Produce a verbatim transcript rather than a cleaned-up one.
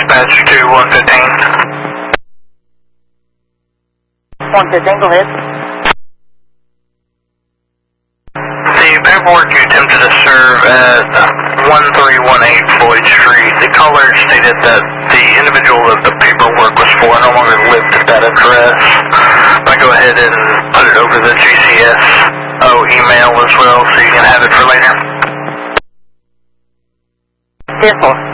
dispatch to one fifteen. one fifteen, go ahead. The paperwork you attempted to serve at one three one eight Floyd Street, the caller stated that the individual that the paperwork was for no longer lived at that address. I go ahead and put it over the G C S O email as well so you can have it for later. ten four.